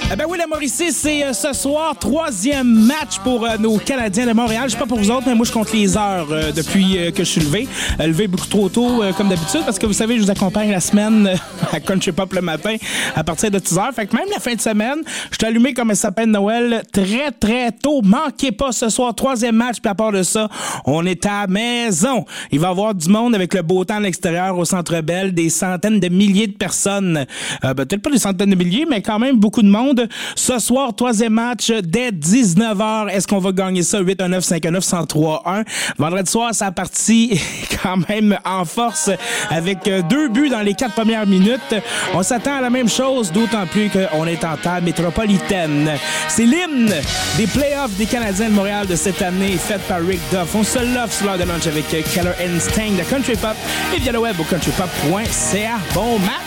Ben oui, la Mauricie, c'est ce soir, 3e match pour nos Canadiens de Montréal. Je sais pas pour vous autres, mais moi, je compte les heures depuis que je suis levé. Levé beaucoup trop tôt, comme d'habitude, parce que vous savez, je vous accompagne la semaine à Country Pop le matin à partir de 10h. Fait que même la fin de semaine, je suis allumé comme un sapin de Noël très, très tôt. Manquez pas ce soir, 3e match. Puis à part de ça, on est à la maison. Il va y avoir du monde avec le beau temps à l'extérieur au Centre Bell, des centaines de milliers de personnes. Peut-être pas des centaines de milliers, mais quand même beaucoup de monde. Ce soir, 3e match dès 19h. Est-ce qu'on va gagner ça? 819-519-1031. Vendredi soir, ça a parti quand même en force avec 2 buts dans les 4 premières minutes. On s'attend à la même chose, d'autant plus qu'on est en terre métropolitaine. C'est l'hymne des playoffs des Canadiens de Montréal de cette année, faite par Rick Duff. On se l'offre sur l'heure de lunch avec Keller Instinct de Country Pop et via le web au countrypop.ca. Bon match!